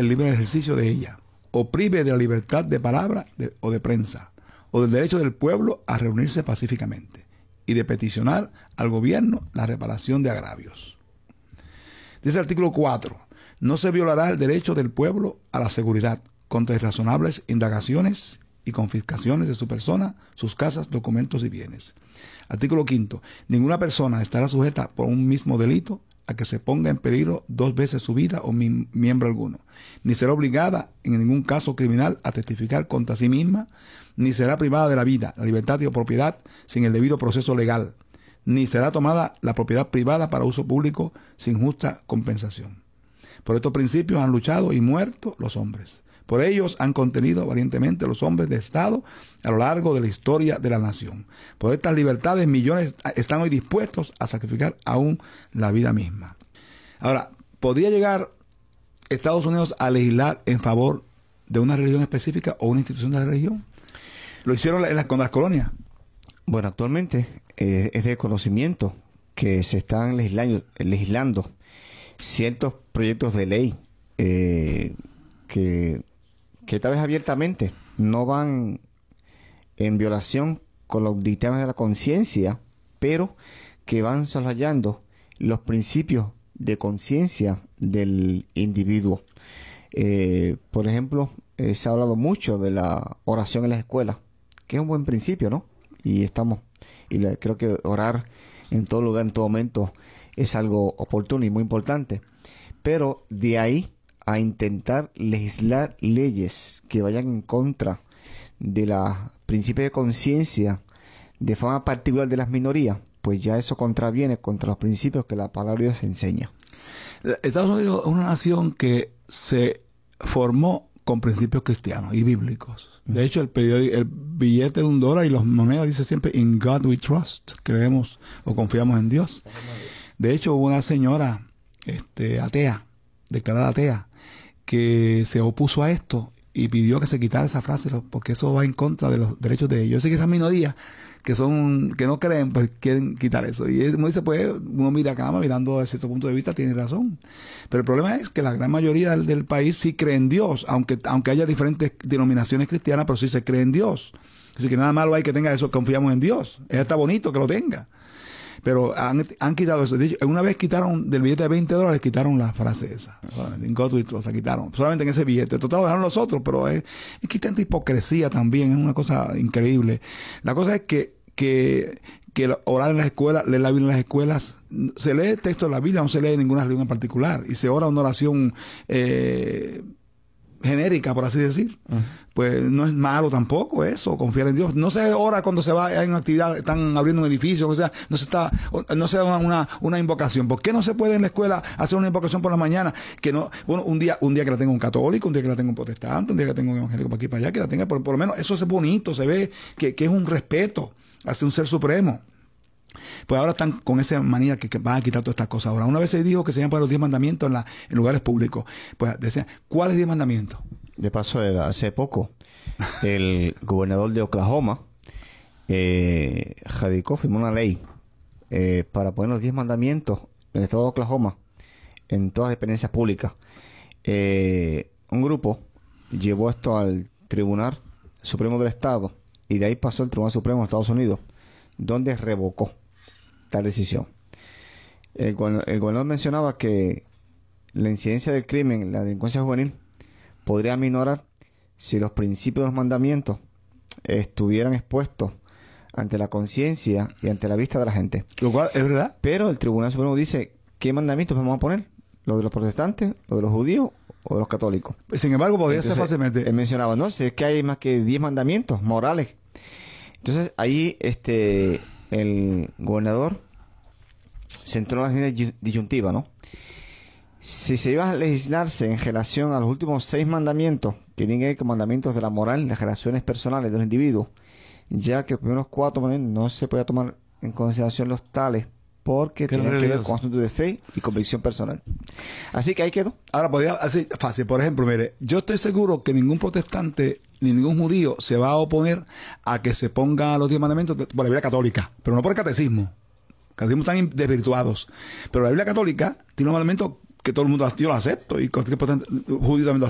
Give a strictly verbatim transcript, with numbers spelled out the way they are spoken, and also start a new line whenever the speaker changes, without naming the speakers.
el libre ejercicio de ella, o prive de la libertad de palabra de, o de prensa, o del derecho del pueblo a reunirse pacíficamente, y de peticionar al gobierno la reparación de agravios. Dice el artículo cuatro, no se violará el derecho del pueblo a la seguridad contra irrazonables indagaciones y confiscaciones de su persona, sus casas, documentos y bienes. Artículo quinto, ninguna persona estará sujeta por un mismo delito a que se ponga en peligro dos veces su vida o mi miembro alguno, ni será obligada en ningún caso criminal a testificar contra sí misma, ni será privada de la vida, la libertad y la propiedad sin el debido proceso legal, ni será tomada la propiedad privada para uso público sin justa compensación. Por estos principios han luchado y muerto los hombres. Por ellos han contenido valientemente los hombres de Estado a lo largo de la historia de la nación. Por estas libertades millones están hoy dispuestos a sacrificar aún la vida misma. Ahora, ¿podría llegar Estados Unidos a legislar en favor de una religión específica o una institución de la religión? ¿Lo hicieron en las, con las colonias?
Bueno, actualmente eh, es de conocimiento que se están legislando, legislando ciertos proyectos de ley eh, que... que tal vez abiertamente no van en violación con los dictámenes de la conciencia, pero que van soslayando los principios de conciencia del individuo. Eh, por ejemplo, eh, se ha hablado mucho de la oración en las escuelas, que es un buen principio, ¿no? Y estamos, y le, creo que orar en todo lugar, en todo momento, es algo oportuno y muy importante. Pero de ahí a intentar legislar leyes que vayan en contra de los principios de conciencia de forma particular de las minorías, pues ya eso contraviene contra los principios que la palabra de Dios enseña.
Estados Unidos es una nación que se formó con principios cristianos y bíblicos. De hecho, el, el billete de un dólar y las monedas dice siempre "In God we trust", creemos o confiamos en Dios. De hecho, hubo una señora este, atea, declarada atea, que se opuso a esto y pidió que se quitara esa frase porque eso va en contra de los derechos de ellos. Yo sé que esas minorías que son que no creen, pues quieren quitar eso. Y uno dice, pues, uno mira acá, mirando desde cierto punto de vista, tiene razón. Pero el problema es que la gran mayoría del, del país sí cree en Dios, aunque aunque haya diferentes denominaciones cristianas, pero sí se cree en Dios. Así que nada malo hay que tenga eso, confiamos en Dios. Está bonito que lo tenga. Pero han, han quitado eso. De hecho, una vez quitaron del billete de veinte dólares, quitaron la frase esa. En God we trust, la quitaron. Solamente en ese billete. Total, lo dejaron los otros, pero es, es que tanta hipocresía también. Es una cosa increíble. La cosa es que, que, que orar en las escuelas, leer la Biblia en las escuelas, se lee el texto de la Biblia, no se lee ninguna religión en particular. Y se ora una oración eh, genérica, por así decir. Uh-huh. Pues no es malo tampoco eso, confiar en Dios. No se ora cuando se va, hay una actividad, están abriendo un edificio, o sea, no se está, no se da una, una, una invocación. ¿Por qué no se puede en la escuela hacer una invocación por la mañana? Que no, bueno, un día, un día que la tenga un católico, un día que la tenga un protestante, un día que tenga un evangélico para aquí y para allá, que la tenga, por, por lo menos eso es bonito, se ve que, que es un respeto hacia un ser supremo. Pues ahora están con esa manía que, que van a quitar todas estas cosas. Ahora, una vez se dijo que se iban a poner los diez mandamientos en, la, en lugares públicos. Pues decían, ¿cuáles diez mandamientos?
De paso, hace poco, el gobernador de Oklahoma, eh, radicó, firmó una ley eh, para poner los diez mandamientos en el estado de Oklahoma en todas las dependencias públicas. Eh, un grupo llevó esto al Tribunal Supremo del Estado y de ahí pasó al Tribunal Supremo de Estados Unidos, donde revocó tal decisión. El, el gobernador mencionaba que la incidencia del crimen, la delincuencia juvenil, podría minorar si los principios de los mandamientos estuvieran expuestos ante la conciencia y ante la vista de la gente.
Lo cual es verdad.
Pero el Tribunal Supremo dice, ¿qué mandamientos vamos a poner? ¿Los de los protestantes, los de los judíos o de los católicos?
Sin embargo, podría
Entonces,
ser fácilmente.
Él mencionaba, no, si es que hay más que diez mandamientos morales. Entonces, ahí este el gobernador se entró en la disyuntiva, ¿no? Si se iba a legislarse en relación a los últimos seis mandamientos, que tienen que ver con mandamientos de la moral, las relaciones personales de los individuos, ya que los primeros cuatro mandamientos no se podía tomar en consideración los tales, porque tienen que ver con asuntos de fe y convicción personal. Así que ahí quedó.
Ahora, podría hacer fácil. Por ejemplo, mire, yo estoy seguro que ningún protestante ni ningún judío se va a oponer a que se ponga los diez mandamientos por la Biblia católica, pero no por el catecismo. Los catecismos están desvirtuados. Pero la Biblia católica tiene un mandamiento que todo el mundo, yo lo acepto, y cualquier protestante judío también lo